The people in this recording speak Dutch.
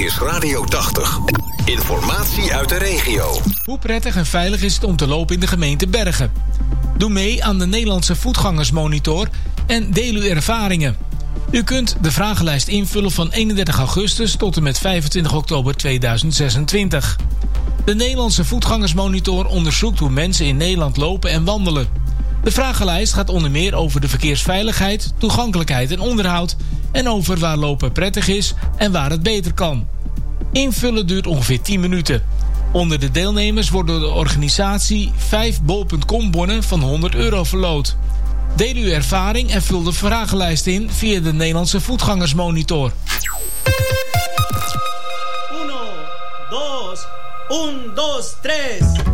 is Radio 80. Informatie uit de regio. Hoe prettig en veilig is het om te lopen in de gemeente Bergen? Doe mee aan de Nederlandse Voetgangersmonitor en deel uw ervaringen. U kunt de vragenlijst invullen van 31 augustus tot en met 25 oktober 2026. De Nederlandse Voetgangersmonitor onderzoekt hoe mensen in Nederland lopen en wandelen. De vragenlijst gaat onder meer over de verkeersveiligheid, toegankelijkheid en onderhoud en over waar lopen prettig is en waar het beter kan. Invullen duurt ongeveer 10 minuten. Onder de deelnemers worden door de organisatie 5 bol.com-bonnen van €100 verloot. Deel uw ervaring en vul de vragenlijst in via de Nederlandse Voetgangersmonitor. 1, 2, 1, 2, 3.